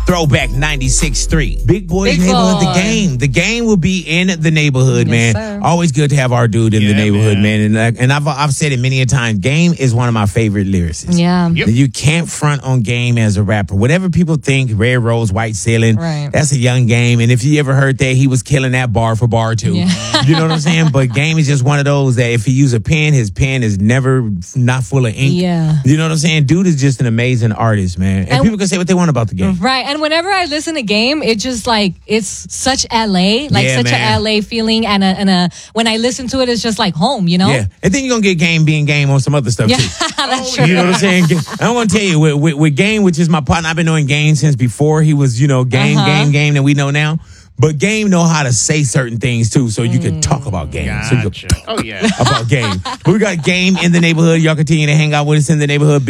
Throwback 96.3. Big Boy's Big Neighborhood, Boy. the game. The game will be in the neighborhood, Yes, man. sir. Always good to have our dude in the neighborhood, man. And I've said it many a time. Game is one of my favorite lyricists. Yeah. Yep. You can't front on Game as a rapper. Whatever people think, red rose, white ceiling, Right. that's a young Game. And if you ever heard that, he was killing that bar for bar too. Yeah. You know what I'm saying? But Game is just one of those that if he use a pen, his pen is never not full of ink. Yeah. You know what I'm saying? Dude is just an amazing artist, man. And people can say what they want about the Game. Right. And whenever I listen to Game, it just like, it's such LA, like Yeah, such man. a LA feeling. And when I listen to it, it's just like home, you know? Yeah. And then you're going to get Game being Game on some other stuff Yeah, too. that's true. You know what I'm saying? I'm going to tell you, with Game, which is my partner, I've been knowing Game since before he was, Game that we know now. But Game know how to say certain things too, so you can talk about Game. So you Gotcha. can Oh, yeah. about Game. But we got Game in the neighborhood. Y'all continue to hang out with us in the neighborhood.